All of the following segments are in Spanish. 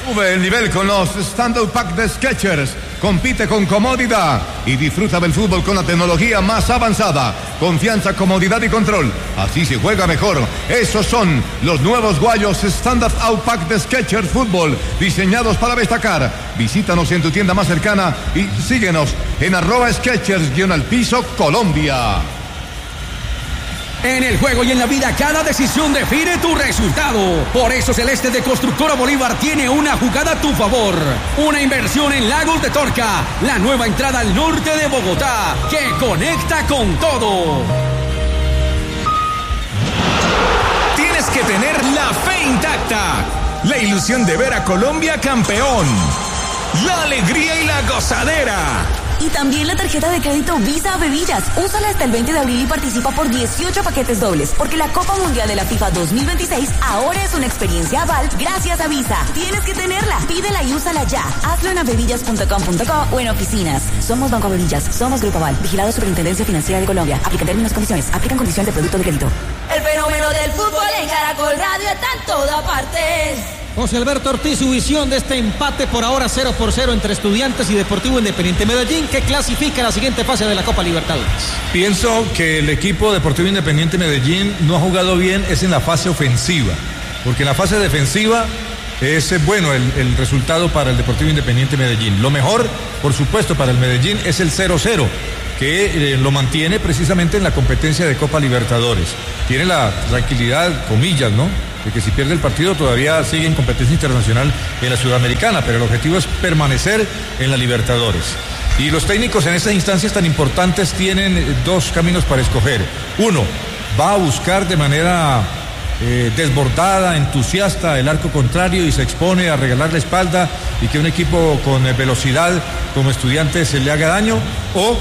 Sube el nivel con los Stand-Up Pack de Skechers. Compite con comodidad y disfruta del fútbol con la tecnología más avanzada. Confianza, comodidad y control. Así se juega mejor. Esos son los nuevos guayos Stand-Up Pack de Skechers Fútbol, diseñados para destacar. Visítanos en tu tienda más cercana y síguenos en @Skechers_Colombia. En el juego y en la vida, cada decisión define tu resultado. Por eso Celeste de Constructora Bolívar tiene una jugada a tu favor. Una inversión en Lagos de Torca, la nueva entrada al norte de Bogotá, que conecta con todo. Tienes que tener la fe intacta, la ilusión de ver a Colombia campeón, la alegría y la gozadera. Y también la tarjeta de crédito Visa Bevillas. Úsala hasta el 20 de abril y participa por 18 paquetes dobles, porque la Copa Mundial de la FIFA 2026 ahora es una experiencia aval gracias a Visa. Tienes que tenerla. Pídela y úsala ya. Hazlo en avevillas.com.co o en oficinas. Somos Banco Avevillas. Somos Grupo Aval. Vigilado Superintendencia Financiera de Colombia. Aplica términos y condiciones. Aplican condiciones de producto de crédito. El fenómeno del fútbol en Caracol Radio está en toda parte. José Alberto Ortiz, su visión de este empate por ahora 0-0 entre Estudiantes y Deportivo Independiente Medellín, que clasifica a la siguiente fase de la Copa Libertadores. Pienso que el equipo Deportivo Independiente Medellín no ha jugado bien, es en la fase ofensiva, porque en la fase defensiva es bueno el resultado para el Deportivo Independiente Medellín. Lo mejor, por supuesto, para el Medellín es el 0-0, que lo mantiene precisamente en la competencia de Copa Libertadores. Tiene la tranquilidad, comillas, ¿no?, de que si pierde el partido todavía sigue en competencia internacional en la Sudamericana, pero el objetivo es permanecer en la Libertadores. Y los técnicos en estas instancias tan importantes tienen dos caminos para escoger. Uno, va a buscar de manera desbordada, entusiasta el arco contrario y se expone a regalar la espalda y que un equipo con velocidad como Estudiantes se le haga daño, o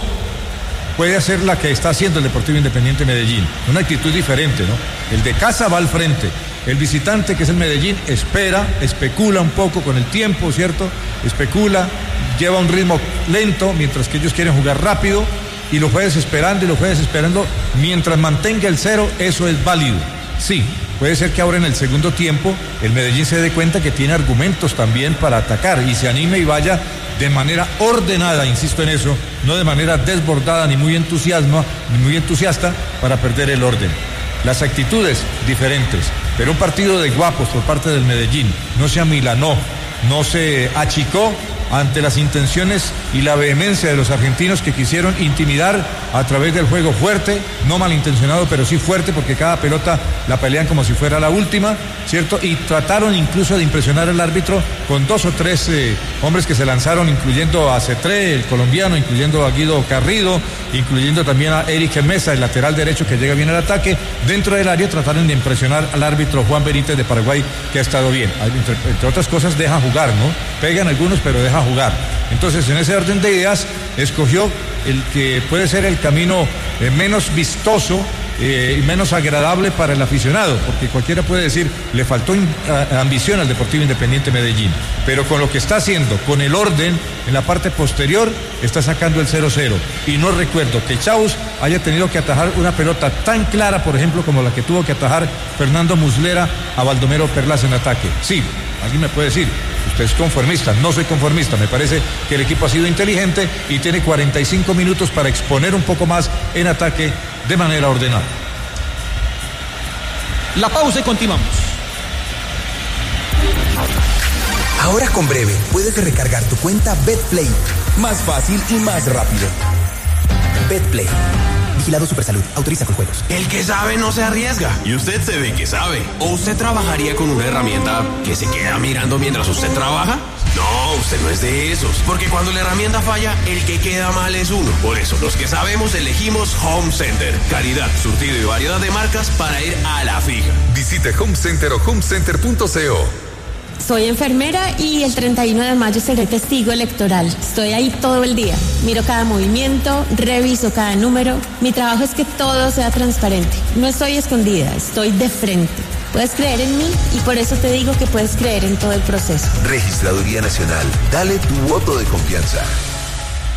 puede hacer la que está haciendo el Deportivo Independiente Medellín, una actitud diferente, ¿no? El de casa va al frente. El visitante, que es el Medellín, espera, especula un poco con el tiempo, ¿cierto? Especula, lleva un ritmo lento, mientras que ellos quieren jugar rápido, y lo fue desesperando y lo fue desesperando. Mientras mantenga el 0, eso es válido. Sí, puede ser que ahora en el segundo tiempo el Medellín se dé cuenta que tiene argumentos también para atacar y se anime y vaya de manera ordenada, insisto en eso, no de manera desbordada ni muy entusiasta para perder el orden. Las actitudes diferentes, pero un partido de guapos por parte del Medellín. No se amilanó, no se achicó ante las intenciones y la vehemencia de los argentinos, que quisieron intimidar a través del juego fuerte, no malintencionado, pero sí fuerte, porque cada pelota la pelean como si fuera la última, ¿cierto? Y trataron incluso de impresionar al árbitro con 2 o 3 hombres que se lanzaron, incluyendo a Cetré, el colombiano, incluyendo a Guido Carrido, incluyendo también a Eric Mesa, el lateral derecho que llega bien al ataque. Dentro del área trataron de impresionar al árbitro Juan Benítez de Paraguay, que ha estado bien. Entre otras cosas, deja jugar, ¿no? Pegan algunos, pero deja jugar. Entonces, en ese orden de ideas, escogió el que puede ser el camino menos vistoso y menos agradable para el aficionado, porque cualquiera puede decir, le faltó ambición al Deportivo Independiente Medellín, pero con lo que está haciendo, con el orden en la parte posterior, está sacando el 0-0, y no recuerdo que Chaus haya tenido que atajar una pelota tan clara, por ejemplo, como la que tuvo que atajar Fernando Muslera a Baldomero Perlaza en ataque. Sí, alguien me puede decir, usted es conformista. No soy conformista, me parece que el equipo ha sido inteligente y tiene 45 minutos para exponer un poco más en ataque de manera ordenada. La pausa y continuamos. Ahora con Breve puedes recargar tu cuenta BetPlay más fácil y más rápido. BetPlay. Vigilado Supersalud. Autoriza con juegos. El que sabe no se arriesga. Y usted se ve que sabe. ¿O usted trabajaría con una herramienta que se queda mirando mientras usted trabaja? No, usted no es de esos. Porque cuando la herramienta falla, el que queda mal es uno. Por eso, los que sabemos elegimos Home Center. Calidad, surtido y variedad de marcas para ir a la fija. Visite Home Center o homecenter.co. Soy enfermera y el 31 de mayo seré testigo electoral. Estoy ahí todo el día. Miro cada movimiento, reviso cada número. Mi trabajo es que todo sea transparente. No estoy escondida, estoy de frente. Puedes creer en mí y por eso te digo que puedes creer en todo el proceso. Registraduría Nacional. Dale tu voto de confianza.